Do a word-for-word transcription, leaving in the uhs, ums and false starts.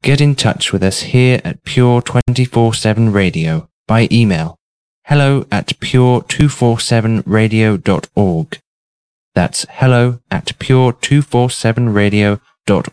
get in touch with us here at Pure twenty-four seven Radio by email hello at pure two forty-seven radio dot org. That's hello at pure two forty-seven radio dot